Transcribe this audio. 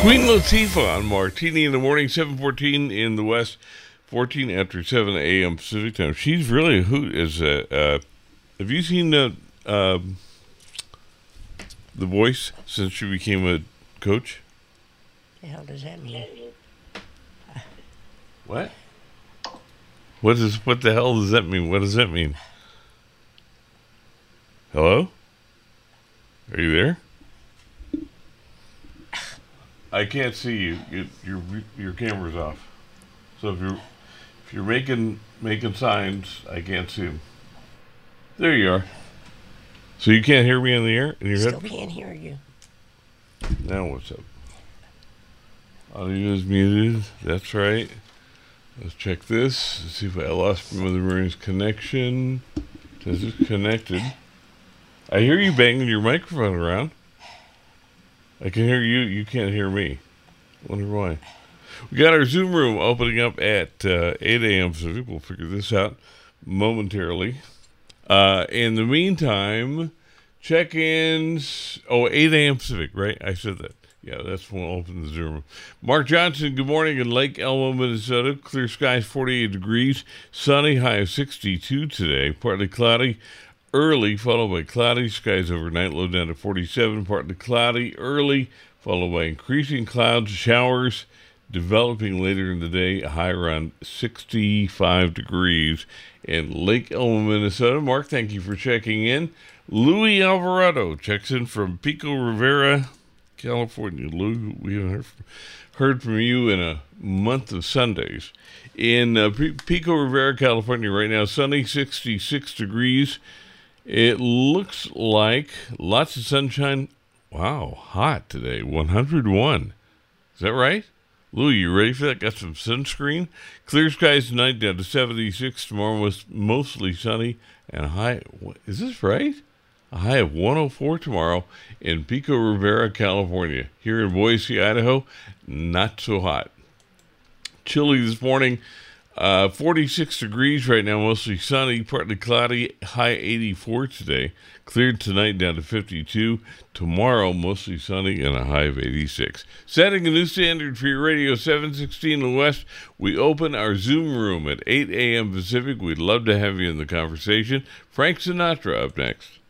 Queen Latifah on Martini in the morning, 7:14 in the West, 14 after 7 a.m. Pacific time. She's really a hoot. Have you seen The Voice since she became a coach? The hell does that mean? What? What the hell does that mean? What does that mean? Hello? Are you there? I can't see you. Your camera's off. So if you're making signs, I can't see them. There you are. So you can't hear me in the air in your Still head? can't hear you. Now what's up? Audio is muted. That's right. Let's check this. Let's see if I lost Mother Mary's connection. Says it's connected. I hear you banging your microphone around. I can hear you. You can't hear me. Wonder why. We got our Zoom room opening up at 8 a.m. Pacific. We'll figure this out momentarily. In the meantime, check-ins. 8 a.m. Pacific, right? I said that. Yeah, that's when we'll open the Zoom room. Mark Johnson, good morning in Lake Elmo, Minnesota. Clear skies, 48 degrees. Sunny, high of 62 today. Partly cloudy. Early, followed by cloudy skies overnight, low down to 47, partly cloudy, early, followed by increasing clouds, showers, developing later in the day, a high around 65 degrees in Lake Elmo, Minnesota. Mark, thank you for checking in. Louis Alvarado checks in from Pico Rivera, California. Lou, we haven't heard from you in a month of Sundays. In Pico Rivera, California right now, sunny, 66 degrees. It looks like lots of sunshine. Wow, hot today, 101. Is that right? Lou, you ready for that? Got some sunscreen? Clear skies tonight, down to 76. Tomorrow was mostly sunny and a high. Is this right? A high of 104 tomorrow in Pico Rivera, California. Here in Boise, Idaho, not so hot. Chilly this morning. 46 degrees right now, mostly sunny, partly cloudy, high 84 today. Cleared tonight down to 52. Tomorrow, mostly sunny and a high of 86. Setting a new standard for your radio, 716 in the West. We open our Zoom room at 8 a.m. Pacific. We'd love to have you in the conversation. Frank Sinatra up next.